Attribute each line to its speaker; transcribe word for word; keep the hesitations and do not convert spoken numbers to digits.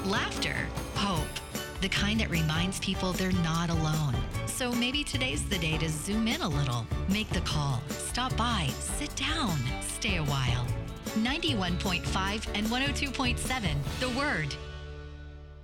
Speaker 1: laughter, hope. The kind that reminds people they're not alone. So maybe today's the day to zoom in a little. Make the call. Stop by. Sit down. Stay a while. ninety-one point five and one oh two point seven, The Word.